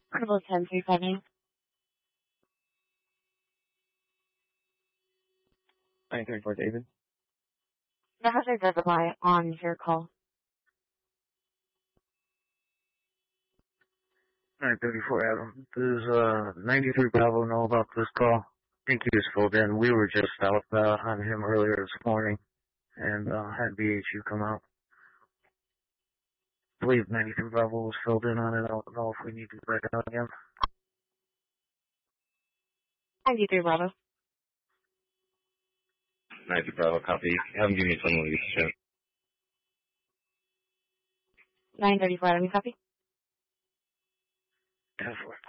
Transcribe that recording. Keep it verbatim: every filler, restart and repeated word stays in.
Carnival ten three five nine. nine three four David. The hazard does apply on your call. nine thirty-four Adam. Does uh, ninety-three Bravo know about this call? I think he was filled in. We were just out uh, on him earlier this morning and uh, had B H U come out. I believe ninety-three Bravo was filled in on it. I don't know if we need to break it out again. ninety-three Bravo. ninety Bravo, copy. Have him give me someone to get shit. nine thirty-four, let me copy. ten four.